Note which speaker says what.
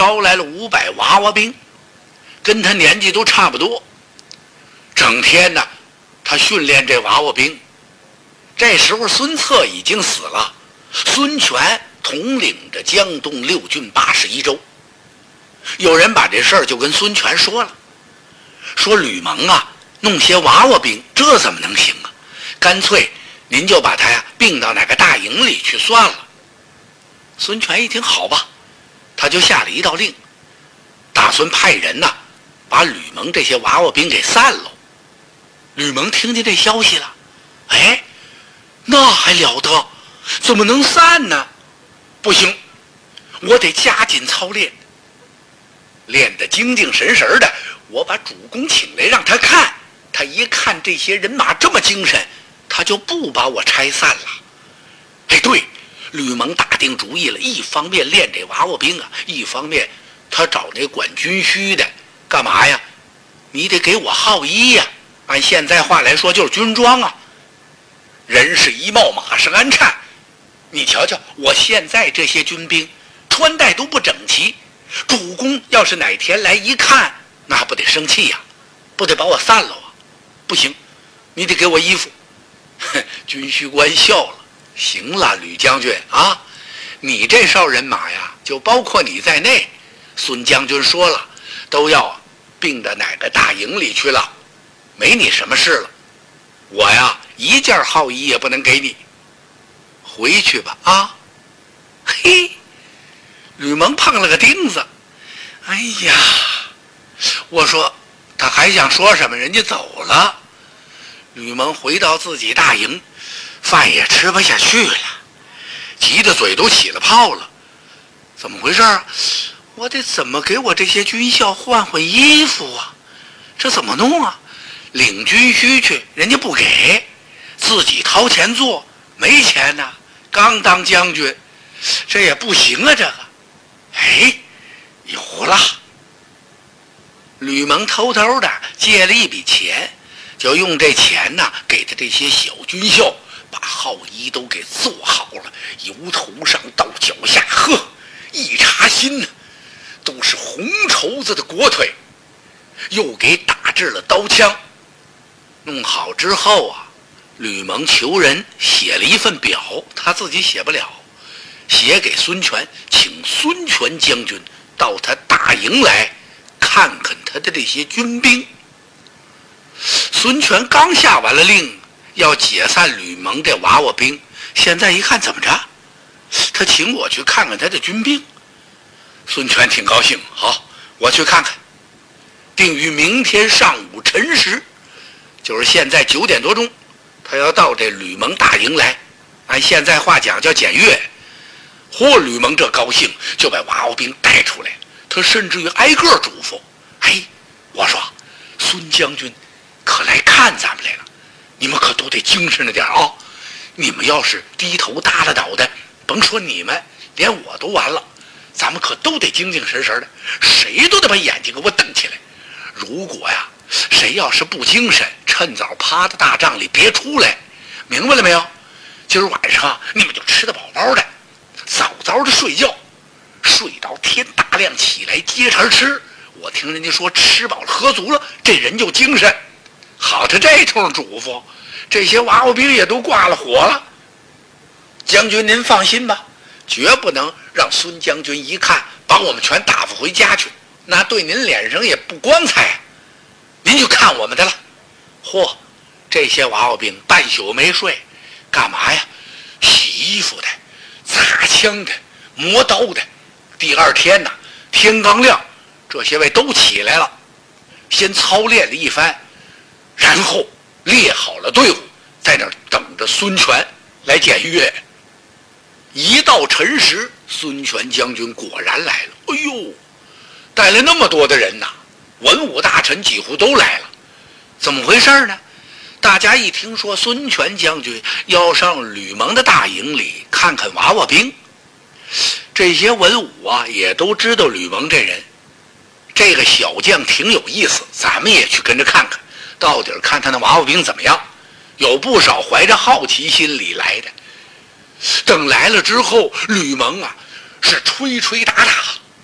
Speaker 1: 招来了500娃娃兵，跟他年纪都差不多，整天呢他训练这娃娃兵。这时候孙策已经死了，孙权统领着江东6郡81州。有人把这事儿就跟孙权说了，说吕蒙啊弄些娃娃兵，这怎么能行啊？干脆您就把他呀并到哪个大营里去算了。孙权一听好吧，他就下了一道令，打算派人呐把吕蒙这些娃娃兵给散了。吕蒙听见这消息了，哎，那还了得，怎么能散呢？不行，我得加紧操练，练得精精神神的，我把主公请来让他看，他一看这些人马这么精神，他就不把我拆散了。哎，对，吕蒙打定主意了，一方面练这娃娃兵啊，一方面他找那管军需的，干嘛呀？你得给我号衣呀，按现在话来说就是军装啊。人是衣帽，马是鞍鞯，你瞧瞧我现在这些军兵穿戴都不整齐，主公要是哪天来一看，那不得生气呀，不得把我散了啊？不行，你得给我衣服。军需官笑了，行了，吕将军啊，你这哨人马呀，就包括你在内，孙将军说了，都要并到哪个大营里去了，没你什么事了。我呀一件号衣也不能给你，回去吧啊！嘿，吕蒙碰了个钉子。哎呀，我说他还想说什么，人家走了。吕蒙回到自己大营，饭也吃不下去了，急得嘴都起了泡了。怎么回事啊？我得怎么给我这些军校换换衣服啊？这怎么弄啊？领军需去，人家不给，自己掏钱做，没钱呐，刚当将军，这也不行啊，这个。哎，有了。吕蒙偷偷的借了一笔钱，就用这钱呢给他这些小军校把号衣都给做好了，由头上到脚下，呵，一查心呢都是红绸子的裹腿，又给打制了刀枪。弄好之后啊，吕蒙求人写了一份表，他自己写不了，写给孙权，请孙权将军到他大营来看看他的这些军兵。孙权刚下完了令，要解散吕蒙这娃娃兵，现在一看怎么着，他请我去看看他的军兵。孙权挺高兴，好，我去看看，定于明天上午辰时，就是现在9点多钟，他要到这吕蒙大营来，按现在话讲叫检阅。嚯，吕蒙这高兴，就把娃娃兵带出来，他甚至于挨个嘱咐，哎，我说孙将军可来看咱们来了，你们可都得精神着点啊！你们要是低头耷拉脑袋，甭说你们，连我都完了，咱们可都得精精神神的，谁都得把眼睛给我瞪起来。如果呀谁要是不精神，趁早趴在大帐里别出来，明白了没有？今儿晚上你们就吃得饱饱的，早早的睡觉，睡到天大亮起来接茬吃。我听人家说吃饱了喝足了，这人就精神。好，他这通嘱咐，这些娃娃兵也都挂了火了。将军您放心吧，绝不能让孙将军一看把我们全打发回家去，那对您脸上也不光彩。您就看我们的了。嚯，这些娃娃兵半宿没睡，干嘛呀？洗衣服的，擦枪的，磨刀的。第二天呢，天刚亮，这些位都起来了，先操练了一番，然后列好了队伍，在那儿等着孙权来检阅。一到辰时，孙权将军果然来了。哎呦，带来那么多的人呐，文武大臣几乎都来了。怎么回事呢？大家一听说孙权将军要上吕蒙的大营里看看娃娃兵，这些文武啊也都知道吕蒙这人，这个小将挺有意思，咱们也去跟着看看，到底看他那娃娃兵怎么样。有不少怀着好奇心理来的。等来了之后，吕蒙啊是吹吹打打，